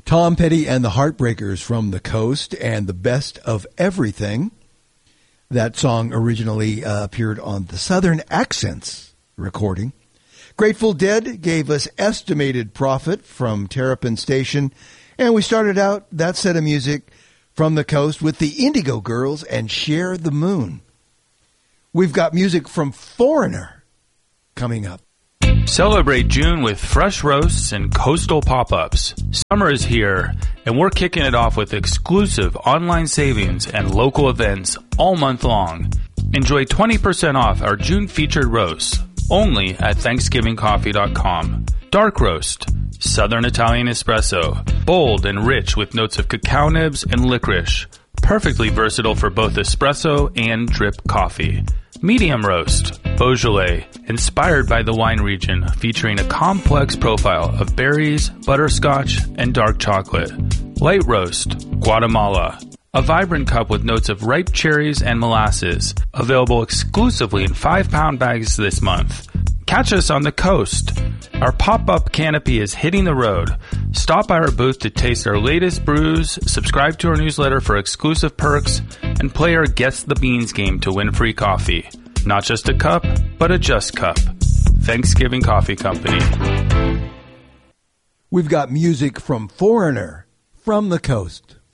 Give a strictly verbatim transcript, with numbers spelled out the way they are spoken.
Tom Petty and the Heartbreakers from the Coast and the Best of Everything. That song originally uh, appeared on the Southern Accents recording. Grateful Dead gave us Estimated Profit from Terrapin Station. And we started out that set of music from the Coast with the Indigo Girls and Share the Moon. We've got music from Foreigner coming up. Celebrate June with fresh roasts and coastal pop-ups. Summer is here, and we're kicking it off with exclusive online savings and local events all month long. Enjoy twenty percent off our June featured roasts, only at Thanksgiving Coffee dot com. Dark Roast, Southern Italian Espresso, bold and rich with notes of cacao nibs and licorice. Perfectly versatile for both espresso and drip coffee. Medium Roast, Beaujolais, inspired by the wine region, featuring a complex profile of berries, butterscotch, and dark chocolate. Light Roast, Guatemala, a vibrant cup with notes of ripe cherries and molasses, available exclusively in five pound bags this month. Catch us on the Coast. Our pop-up canopy is hitting the road. Stop by our booth to taste our latest brews, subscribe to our newsletter for exclusive perks, and play our Guess the Beans game to win free coffee. Not just a cup, but a just cup. Thanksgiving Coffee Company. We've got music from Foreigner from the Coast.